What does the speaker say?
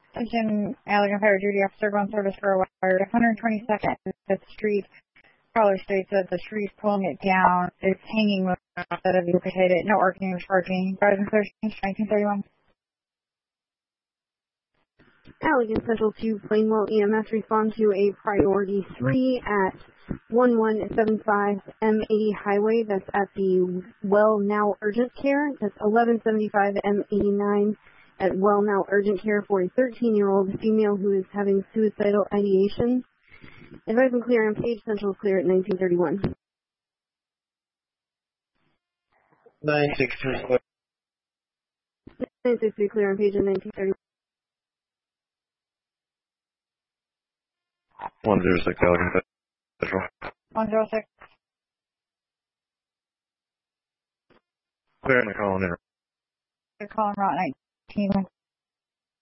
Attention, Allegan Fire Duty Officer on service for a wired 122nd. The street crawler states that the tree is pulling it down. It's hanging with instead of you could hit it. No arcing or charging. Driving clear, 1931. Allegan Central 2 Plainwell EMS respond to a priority 3 at 1175 M80 Highway. That's at the Well Now Urgent Care. That's 1175 M89 at Well Now Urgent Care for a 13-year-old female who is having suicidal ideation. Advise and clear on page. Central clear at 1931. 963 clear. 963 clear on page at 1931. 106 Allegan Central. 106. Clear and calling in. You're calling Route 19.